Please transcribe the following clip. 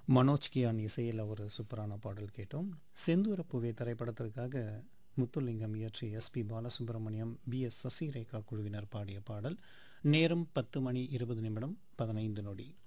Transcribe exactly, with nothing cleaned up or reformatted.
மனோஜ் கியான் இசையில் ஒரு சூப்பரான பாடல் கேட்டோம். செந்தூரப்பூவே திரைப்படத்திற்காக முத்துலிங்கம் இயற்றி SP Balasubramaniam, B S Sasirekha குழுவினர் பாடிய பாடல். நேரம் பத்து மணி இருபது நிமிடம் பதினைந்து நொடி.